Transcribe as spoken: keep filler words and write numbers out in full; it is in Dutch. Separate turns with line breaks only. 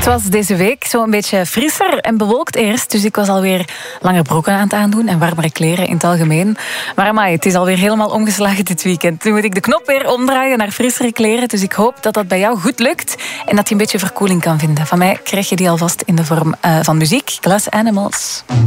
was deze week zo'n beetje frisser en bewolkt eerst. Dus ik was alweer langer broeken aan het aandoen en warmere kleren in het algemeen. Maar amai, het is alweer helemaal omgeslagen dit weekend. Nu moet ik de knop weer omdraaien naar frissere kleren. Dus ik hoop dat dat bij jou goed lukt en dat je een beetje verkoeling kan vinden. Van mij krijg je die alvast in de vorm uh, van muziek. Glass Animals.